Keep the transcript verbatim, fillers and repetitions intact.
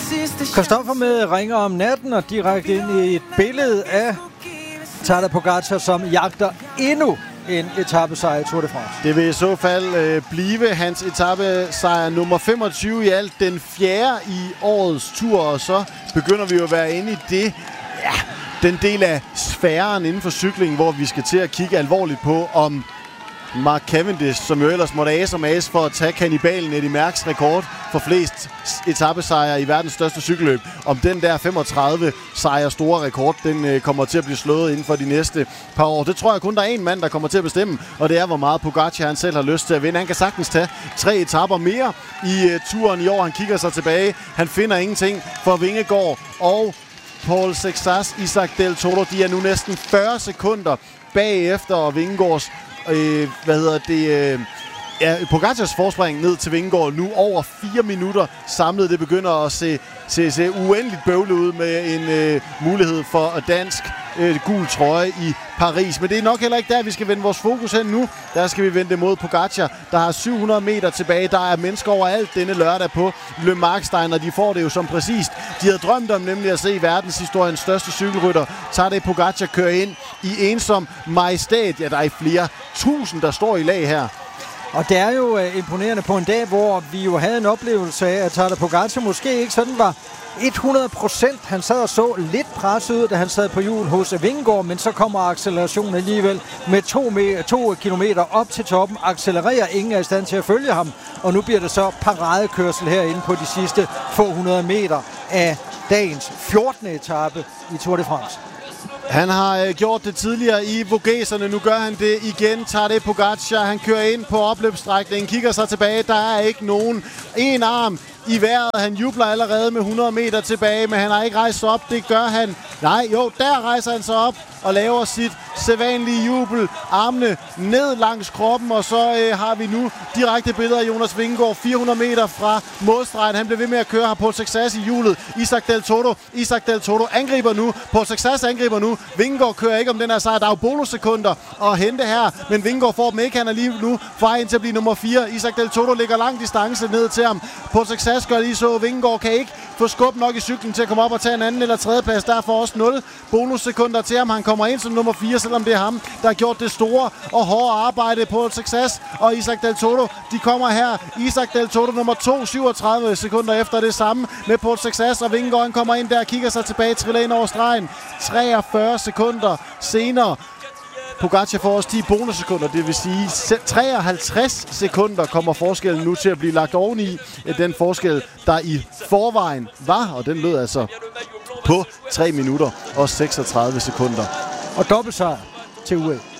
Christoffer med ringer om natten og direkte ind i et billede af Tadej Pogačar, som jagter endnu en etapesejr i Tour de France. Det vil i så fald øh, blive hans etapesejr nummer femogtyve i alt, den fjerde i årets tur, og så begynder vi jo at være inde i det, ja, den del af sfæren inden for cykling, hvor vi skal til at kigge alvorligt på, om Mark Cavendish, som jo ellers måtte ase og mase for at tage kannibalen Eddy Merckx rekord for flest etapesejre i verdens største cykelløb. Om den der femogtredive sejre store rekord, den øh, kommer til at blive slået inden for de næste par år. Det tror jeg kun, der er en mand, der kommer til at bestemme, og det er, hvor meget Pogačar han selv har lyst til at vinde. Han kan sagtens tage tre etaper mere i øh, turen i år. Han kigger sig tilbage. Han finder ingenting for Vingegaard og Paul Sexas, Isaac Del Toro. De er nu næsten fyrre sekunder bagefter, og Vingegaards Øh, hvad hedder det? Øh, ja, Pogacars forspring ned til Vingegaard nu over fire minutter samlet. Det begynder at se, se, se uendeligt bøvlet ud med en øh, mulighed for dansk øh, gul trøje i Paris. Men det er nok heller ikke der, vi skal vende vores fokus hen nu. Der skal vi vende det mod Pogačar, der har syv hundrede meter tilbage. Der er mennesker overalt denne lørdag på Le Markstein, og de får det jo som præcist. De havde drømt om nemlig at se verdenshistoriens største cykelrytter, Tadej Pogačar, køre ind i ensom majestæt. Ja, der er flere tusind, der står i lag her. Og det er jo uh, imponerende på en dag, hvor vi jo havde en oplevelse af, at Tadej Pogačar måske ikke sådan var hundrede procent. Han sad og så lidt presset ud, da han sad på hjul hos Vingegaard, men så kommer accelerationen alligevel med to, med, to kilometer op til toppen. Accelererer, ingen er i stand til at følge ham, og nu bliver det så paradekørsel herinde på de sidste få hundrede meter af dagens fjortende etape i Tour de France. Han har øh, gjort det tidligere i Vogeserne. Nu gør han det igen. Tadej Pogačar, han kører ind på opløbsstrækningen, kigger sig tilbage. Der er ikke nogen. En arm i vejret. Han jubler allerede med hundrede meter tilbage, men han har ikke rejst op. Det gør han. Nej, jo, der rejser han sig op og laver sit sædvanlige jubel. Armene ned langs kroppen, og så øh, har vi nu direkte billeder af Jonas Vingegaard fire hundrede meter fra målstregen. Han bliver ved med at køre her på Sexas i hjulet. Isaac Del Toro. Isaac Del Toro angriber nu. På Sexas angriber nu. Vingegaard kører ikke om den her sejr. Der er jo bonussekunder at hente her, men Vingegaard får dem ikke. Han er lige nu vej ind til at blive nummer fire. Isaac Del Toro ligger lang distance ned til ham. På Sexas gør lige så. Vingegaard kan ikke få skub nok i cyklen til at komme op og tage en anden eller tredje plads. Derfor også nul bonussekunder til ham. Han kommer ind som nummer fire, selvom det er ham, der har gjort det store og hårde arbejde på Sexas. Og Isaac Del Toro, de kommer her. Isaac Del Toro nummer to, syvogtredive sekunder efter det samme med Paul Sexas, og Vingegaard han kommer ind der, kigger sig tilbage, triller ind over stregen. treogfyrre sekunder senere. Pogačar får også ti bonussekunder, det vil sige treoghalvtreds sekunder kommer forskellen nu til at blive lagt oveni den forskel, der i forvejen var, og den lød altså på tre minutter og seksogtredive sekunder. Og dobbeltsejr til U A E.